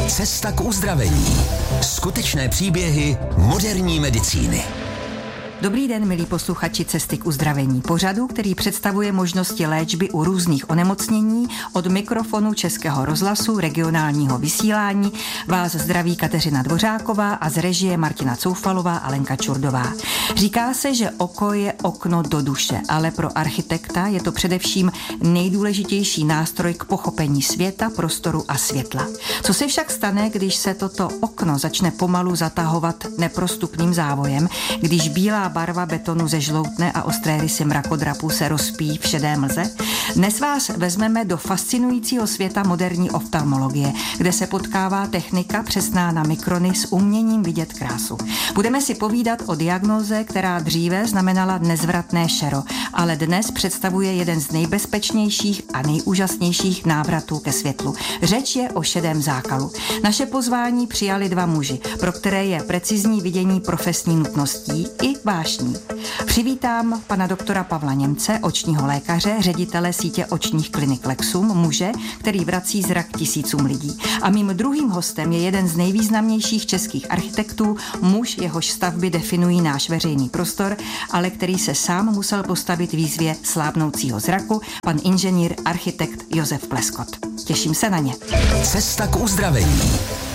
Cesta k uzdravení. Skutečné příběhy moderní medicíny. Dobrý den, milí posluchači Cesty k uzdravení. Pořadu, který představuje možnosti léčby u různých onemocnění. Od mikrofonu Českého rozhlasu, regionálního vysílání vás zdraví Kateřina Dvořáková a z režie Martina Coufalová a Lenka Čurdová. Říká se, že oko je okno do duše, ale pro architekta je to především nejdůležitější nástroj k pochopení světa, prostoru a světla. Co se však stane, když se toto okno začne pomalu zatahovat neprostupným závojem, když bílá barva betonu zežloutne a ostré rysy mrakodrapů se rozpíjí v šedé mlze? Dnes vás vezmeme do fascinujícího světa moderní oftalmologie, kde se potkává technika přesná na mikrony s uměním vidět krásu. Budeme si povídat o diagnóze, která dříve znamenala nezvratné šero, ale dnes představuje jeden z nejbezpečnějších a nejúžasnějších návratů ke světlu. Řeč je o šedém zákalu. Naše pozvání přijali dva muži, pro které je precizní vidění profesní nutností i vášní. Přivítám pana doktora Pavla Němce, očního lékaře, ředitele sítě očních klinik Lexum, muže, který vrací zrak tisícům lidí. A mým druhým hostem je jeden z nejvýznamnějších českých architektů, muž, jehož stavby definují náš veřejný prostor, ale který se sám musel postavit výzvě slábnoucího zraku, pan inženýr architekt Josef Pleskot. Těším se na ně. Cesta k uzdravení.